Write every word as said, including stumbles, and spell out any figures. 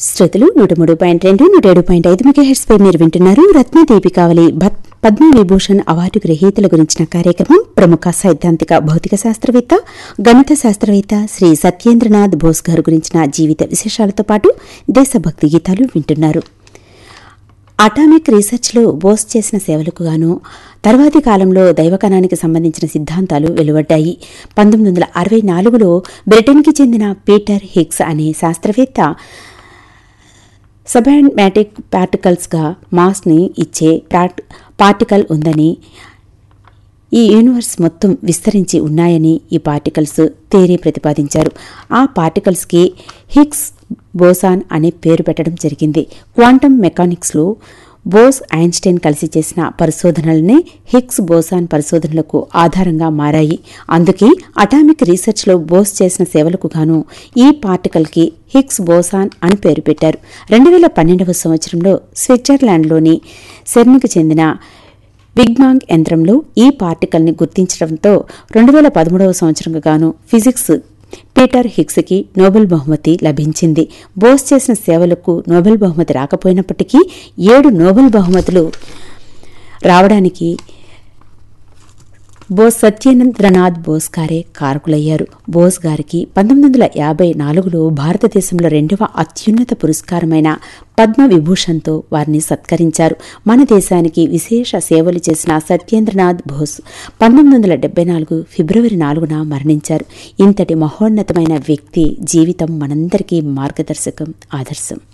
శ్రోతలు నూట మూడు పాయింట్ రెండు నూట ఏడు పాయింట్ ఐదు మెగాహెర్ట్జ్ పై మీరు వింటున్నారు రత్నదీపికావళి పద్మవిభూషణ్ అవార్డు గ్రహీతల గురించిన కార్యక్రమం. ప్రముఖ సైద్ధాంతిక భౌతిక శాస్త్రవేత్త, గణిత శాస్త్రవేత్త శ్రీ సత్యేంద్రనాథ్ బోస్ గారు గురించిన జీవిత విశేషాలతో పాటు దేశభక్తి గీతాలు వింటున్నారు. అటామిక్ రీసెర్చ్లో బోస్ చేసిన సేవలకు గాను తర్వాతి కాలంలో దైవకణానికి సంబంధించిన సిద్ధాంతాలు వెలువడ్డాయి. పంతొమ్మిది వందల అరవై నాలుగులో బ్రిటన్కి చెందిన పీటర్ హిగ్స్ అనే శాస్త్రవేత్త సబ్మాటిక్ పార్టికల్స్గా మాస్ని ఇచ్చే పార్టికల్ ఉందని, ఈ యూనివర్స్ మొత్తం విస్తరించి ఉన్నాయని ఈ పార్టికల్స్ థియరీ ప్రతిపాదించారు. ఆ పార్టికల్స్కి హిగ్స్ బోసాన్ అనే పేరు పెట్టడం జరిగింది. క్వాంటమ్ మెకానిక్స్లో బోస్ ఐన్స్టైన్ కలిసి చేసిన పరిశోధనలనే హిగ్స్ బోసాన్ పరిశోధనలకు ఆధారంగా మారాయి. అందుకే అటామిక్ రీసెర్చ్లో బోస్ చేసిన సేవలకు గాను ఈ పార్టికల్కి హిగ్స్ బోసాన్ అని పేరు పెట్టారు. రెండు వేల పన్నెండవ సంవత్సరంలో స్విట్జర్లాండ్లోని సెర్న్కు చెందిన బిగ్బాంగ్ యంత్రంలో ఈ పార్టికల్ని గుర్తించడంతో రెండు వేల పదమూడవ సంవత్సరంకు గాను ఫిజిక్స్ పీటర్ హిగ్స్కి నోబెల్ బహుమతి లభించింది. బోస్ చేసిన సేవలకు నోబెల్ బహుమతి రాకపోయినప్పటికీ ఏడు నోబెల్ బహుమతులు రావడానికి బోస్ సత్యేంద్రనాథ్ బోస్ గారే కారకులయ్యారు. బోస్ గారికి పంతొమ్మిది వందల యాభై నాలుగులో భారతదేశంలో రెండవ అత్యున్నత పురస్కారమైన పద్మవిభూషణ్తో వారిని సత్కరించారు. మన దేశానికి విశేష సేవలు చేసిన సత్యేంద్రనాథ్ బోస్ పంతొమ్మిది వందల డెబ్బై నాలుగు ఫిబ్రవరి నాలుగున మరణించారు. ఇంతటి మహోన్నతమైన వ్యక్తి జీవితం మనందరికీ మార్గదర్శకం, ఆదర్శం.